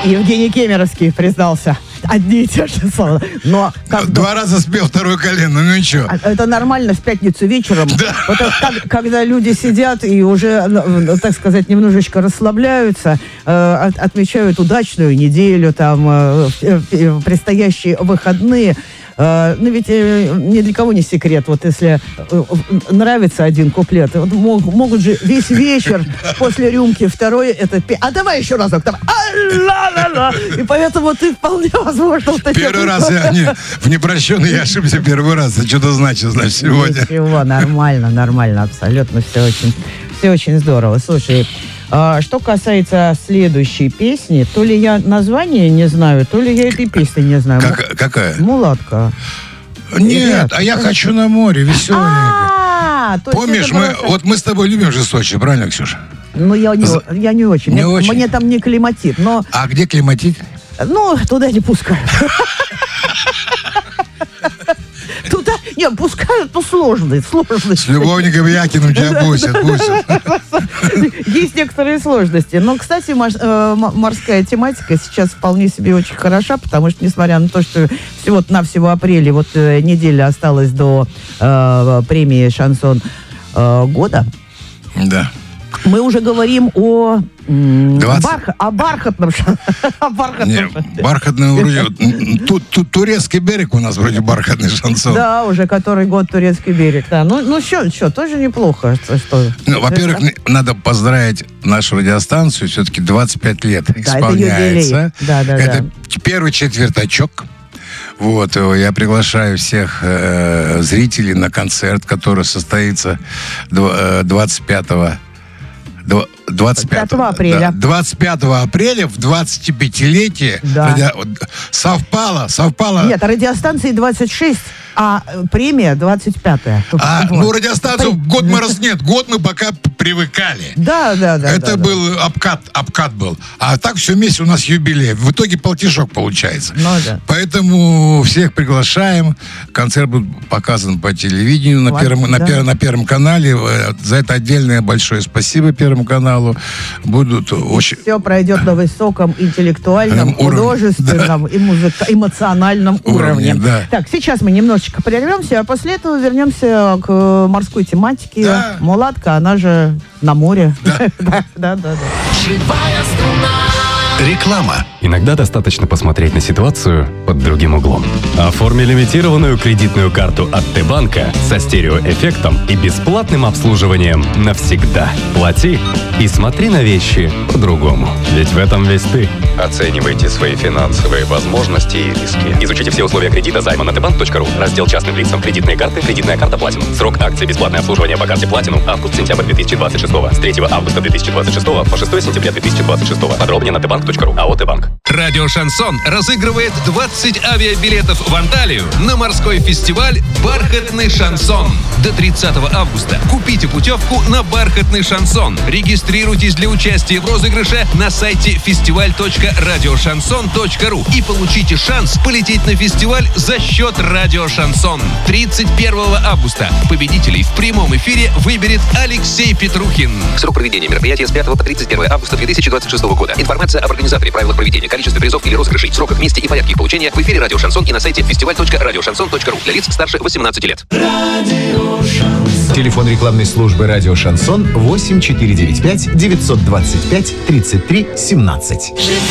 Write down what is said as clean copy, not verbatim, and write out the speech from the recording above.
Евгений Кемеровский признался. Одни и те же слова. Но Два раза спел второе колено, ну ничего. Это нормально в пятницу вечером. Да. Вот когда люди сидят и уже, так сказать, немножечко расслабляются, отмечают удачную неделю, там, предстоящие выходные. Ну ведь ни для кого не секрет, вот если нравится один куплет, вот могут же весь вечер после рюмки второй это петь. А давай еще разок, давай. И поэтому ты вполне возможно... Первый раз я в непрощенный я ошибся первый раз. Это что-то значит сегодня. Ничего, нормально, абсолютно все очень здорово. Слушай, что касается следующей песни, то ли я название не знаю, то ли я этой песни не знаю. Какая? «Мулатка». Нет, а я хочу на море, веселенько. Помнишь, мы с тобой любим же Сочи, правильно, Ксюша? Ну, я не очень. Не очень? Мне там не климатит, но... А где климатит? Ну, туда не пускают. Туда, не, пускают, но сложность. С любовником Якиным тебя бусят. Есть некоторые сложности. Но, кстати, морская тематика сейчас вполне себе очень хороша, потому что, несмотря на то, что всего-навсего апреля, вот неделя осталась до премии «Шансон года». Да. Мы уже говорим о бархатном. Бархатный вроде... Турецкий берег у нас вроде бархатный шансон. Да, уже который год турецкий берег. Да. Ну что, тоже неплохо. Во-первых, надо поздравить нашу радиостанцию. Все-таки 25 лет исполняется. Это первый четвертачок. Вот, я приглашаю всех зрителей на концерт, который состоится 25 апреля. Да, 25 апреля в 25-летие. Да. Совпало. Нет, радиостанции 26, а премия 25-я. Ну, радиостанцию год мы пока привыкали. Да. Это был обкат был. А так все вместе у нас юбилей. В итоге платежок получается. Ну, да. Поэтому всех приглашаем. Концерт будет показан по телевидению на Первом канале. За это отдельное большое спасибо Первому каналу. Будут очень... Все пройдет на высоком интеллектуальном, художественном и эмоциональном уровне. Да. Так, сейчас мы немножечко прервемся, а после этого вернемся к морской тематике. Да. Мулатка, она же на море. Да. Живая струна. Реклама. Иногда достаточно посмотреть на ситуацию под другим углом. Оформи лимитированную кредитную карту от Т-банка со стереоэффектом и бесплатным обслуживанием навсегда. Плати и смотри на вещи по-другому. Ведь в этом весь ты. Оценивайте свои финансовые возможности и риски. Изучите все условия кредита займа на tbank.ru. Раздел частным лицам. Кредитные карты. Кредитная карта Platinum. Срок акции бесплатное обслуживание по карте Platinum. Август-сентябрь 2026. С 3 августа 2026 по 6 сентября 2026. Подробнее на tbank.ru. АО «Т-банк». Радио «Шансон» разыгрывает 20 авиабилетов в Анталию на морской фестиваль «Бархатный шансон». До 30 августа купите путевку на «Бархатный шансон». Регистрируйтесь для участия в розыгрыше на сайте festival.radioshanson.ru и получите шанс полететь на фестиваль за счет Радио «Шансон». 31 августа победителей в прямом эфире выберет Алексей Петрухин. Срок проведения мероприятия с 5 по 31 августа 2026 года. Информация об организаторе, правилах проведения, количестве призов или розыгрышей, сроках, месте и порядке их получения в эфире Радио «Шансон» и на сайте festival.radioshanson.ru для лиц старше 18 лет. Телефон рекламной службы «Радио Шансон» 8495 925 33 17.